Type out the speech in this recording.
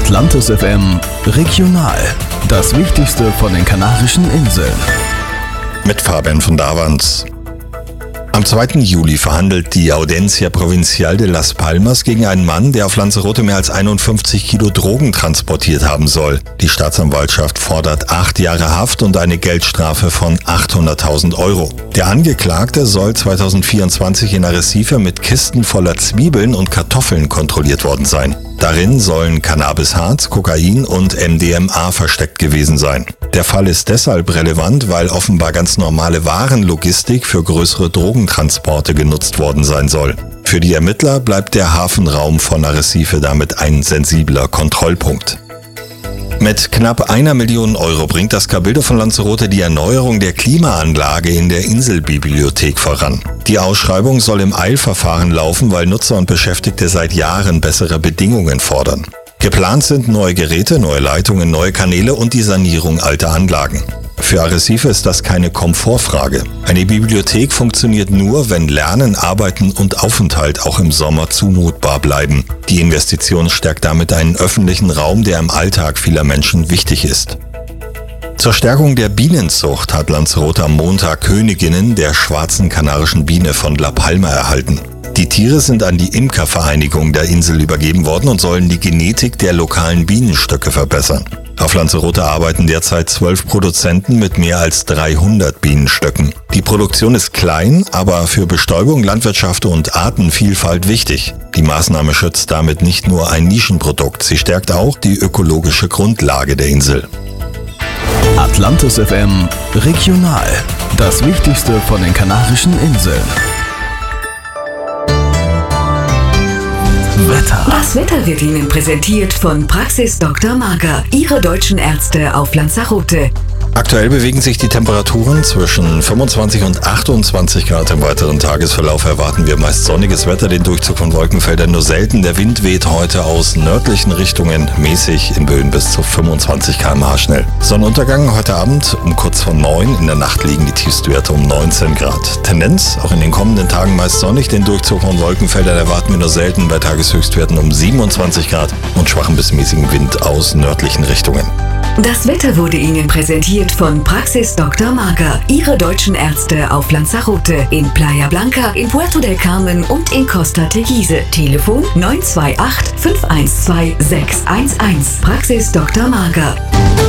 Atlantis FM Regional. Das Wichtigste von den Kanarischen Inseln. Mit Fabian von Davans. Am 2. Juli verhandelt die Audiencia Provincial de Las Palmas gegen einen Mann, der auf Lanzarote mehr als 51 Kilo Drogen transportiert haben soll. Die Staatsanwaltschaft fordert 8 Jahre Haft und eine Geldstrafe von 800.000 Euro. Der Angeklagte soll 2024 in Arrecife mit Kisten voller Zwiebeln und Kartoffeln kontrolliert worden sein. Darin sollen Cannabisharz, Kokain und MDMA versteckt gewesen sein. Der Fall ist deshalb relevant, weil offenbar ganz normale Warenlogistik für größere Drogentransporte genutzt worden sein soll. Für die Ermittler bleibt der Hafenraum von Arrecife damit ein sensibler Kontrollpunkt. Mit knapp 1 Million Euro bringt das Cabildo von Lanzarote die Erneuerung der Klimaanlage in der Inselbibliothek voran. Die Ausschreibung soll im Eilverfahren laufen, weil Nutzer und Beschäftigte seit Jahren bessere Bedingungen fordern. Geplant sind neue Geräte, neue Leitungen, neue Kanäle und die Sanierung alter Anlagen. Für Arrecife ist das keine Komfortfrage. Eine Bibliothek funktioniert nur, wenn Lernen, Arbeiten und Aufenthalt auch im Sommer zumutbar bleiben. Die Investition stärkt damit einen öffentlichen Raum, der im Alltag vieler Menschen wichtig ist. Zur Stärkung der Bienenzucht hat Lanzarote am Montag Königinnen der schwarzen kanarischen Biene von La Palma erhalten. Die Tiere sind an die Imkervereinigung der Insel übergeben worden und sollen die Genetik der lokalen Bienenstöcke verbessern. Auf Lanzarote arbeiten derzeit 12 Produzenten mit mehr als 300 Bienenstöcken. Die Produktion ist klein, aber für Bestäubung, Landwirtschaft und Artenvielfalt wichtig. Die Maßnahme schützt damit nicht nur ein Nischenprodukt, sie stärkt auch die ökologische Grundlage der Insel. Atlantis FM Regional. Das Wichtigste von den Kanarischen Inseln. Wetter. Das Wetter wird Ihnen präsentiert von Praxis Dr. Marker, Ihre deutschen Ärzte auf Lanzarote. Aktuell bewegen sich die Temperaturen zwischen 25 und 28 Grad. Im weiteren Tagesverlauf erwarten wir meist sonniges Wetter, den Durchzug von Wolkenfeldern nur selten. Der Wind weht heute aus nördlichen Richtungen mäßig in Böen bis zu 25 km/h schnell. Sonnenuntergang heute Abend um kurz vor 9. In der Nacht liegen die Tiefstwerte um 19 Grad. Tendenz auch in den kommenden Tagen meist sonnig. Den Durchzug von Wolkenfeldern erwarten wir nur selten bei Tageshöchstwerten um 27 Grad und schwachen bis mäßigen Wind aus nördlichen Richtungen. Das Wetter wurde Ihnen präsentiert von Praxis Dr. Marker, Ihre deutschen Ärzte auf Lanzarote, in Playa Blanca, in Puerto del Carmen und in Costa Teguise. Telefon 928 512 611. Praxis Dr. Marker.